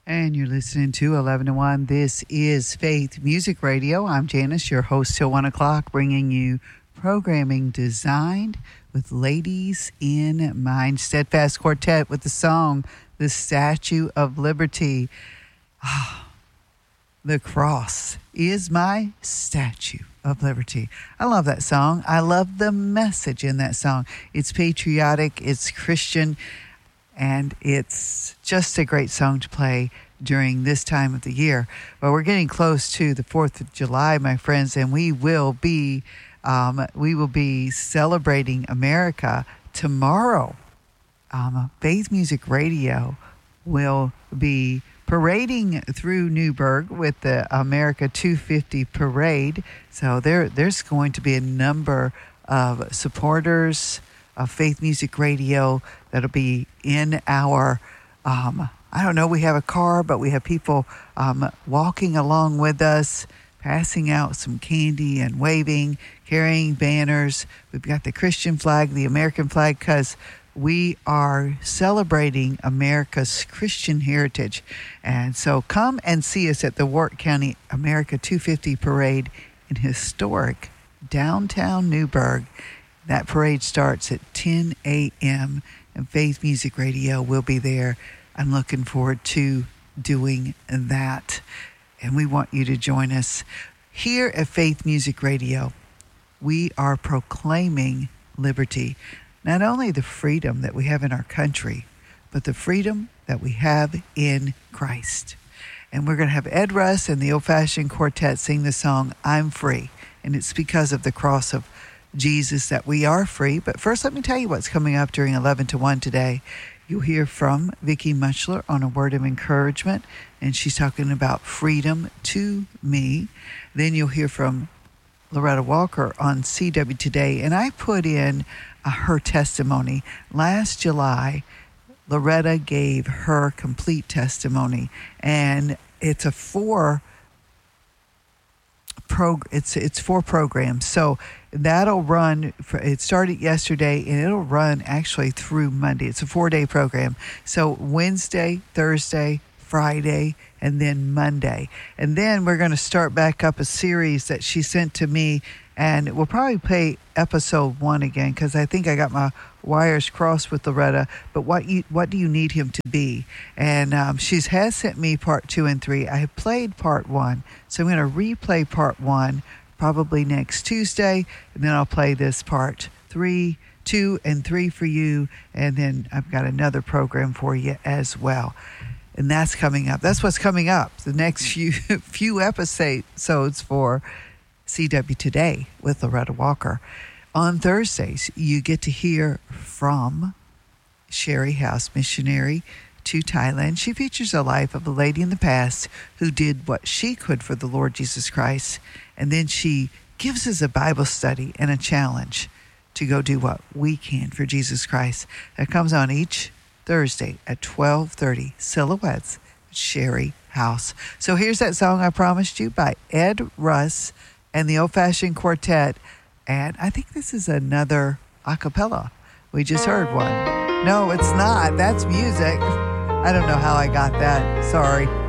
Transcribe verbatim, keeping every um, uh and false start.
And you're listening to eleven to one. This is Faith Music Radio. I'm Janice, your host till one o'clock, bringing you programming designed with ladies in mind. Steadfast Quartet with the song, The Statue of Liberty. Ah, the cross is my statue of liberty. I love that song. I love the message in that song. It's patriotic, it's Christian, and it's just a great song to play during this time of the year. Well, we're getting close to the fourth of July, my friends, and we will be um, we will be celebrating America tomorrow. Um, Faith Music Radio will be parading through Newburgh with the America two fifty parade. So there, there's going to be a number of supporters of Faith Music Radio that'll be in our, um, I don't know, we have a car, but we have people um, walking along with us, passing out some candy and waving, carrying banners. We've got the Christian flag, the American flag, because we are celebrating America's Christian heritage. And so come and see us at the Warwick County America two fifty parade in historic downtown Newburgh. That parade starts at ten a.m. and Faith Music Radio will be there. I'm looking forward to doing that. And we want you to join us. Here at Faith Music Radio, we are proclaiming liberty. Not only the freedom that we have in our country, but the freedom that we have in Christ. And we're going to have Ed Russ and the Old Fashioned Quartet sing the song, I'm Free. And it's because of the cross of Jesus that we are free. But first, let me tell you what's coming up during eleven to one today. You'll hear from Vicki Muchler on a word of encouragement, and she's talking about freedom to me. Then you'll hear from Loretta Walker on C W Today, and I put in uh, her testimony. Last July, Loretta gave her complete testimony, and it's a four Prog- it's it's four programs, so that'll run for, it started yesterday and it'll run actually through Monday. It's a four-day program, so Wednesday, Thursday, Friday, and then Monday. And then we're going to start back up a series that she sent to me, and we'll probably play episode one again because I think I got my wires crossed with Loretta. But what you what do you need him to be? And um, she has sent me part two and three. I have played part one, so I'm going to replay part one probably next Tuesday, and then I'll play this part three, two, and three for you, and then I've got another program for you as well. And that's coming up. That's what's coming up. The next few few episodes for C W Today with Loretta Walker. On Thursdays, you get to hear from Sherry House, missionary to Thailand. She features a life of a lady in the past who did what she could for the Lord Jesus Christ. And then she gives us a Bible study and a challenge to go do what we can for Jesus Christ. That comes on each Thursday at twelve thirty. Silhouettes, Sherry House. So here's that song I promised you by Ed Russ and the Old Fashioned Quartet. And I think this is another a cappella. We just heard one. No, it's not. That's music. I don't know how I got that. Sorry.